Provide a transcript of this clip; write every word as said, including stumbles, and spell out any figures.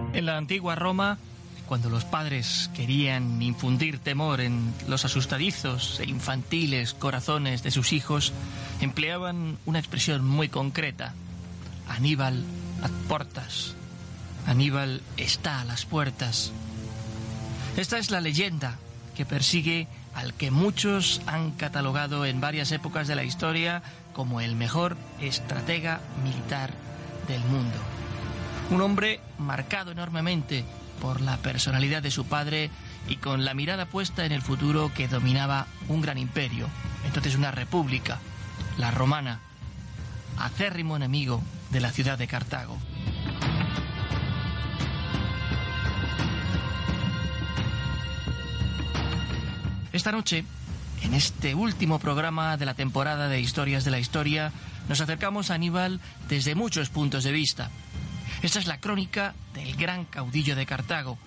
En la antigua Roma, cuando los padres querían infundir temor en los asustadizos e infantiles corazones de sus hijos, empleaban una expresión muy concreta: Aníbal ad portas. Aníbal está a las puertas. Esta es la leyenda que persigue al que muchos han catalogado en varias épocas de la historia como el mejor estratega militar del mundo. Un hombre marcado enormemente por la personalidad de su padre y con la mirada puesta en el futuro, que dominaba un gran imperio, entonces una república, la romana, acérrimo enemigo de la ciudad de Cartago. Esta noche, en este último programa de la temporada de Historias de la Historia, nos acercamos a Aníbal desde muchos puntos de vista. Esta es la crónica del gran caudillo de Cartago,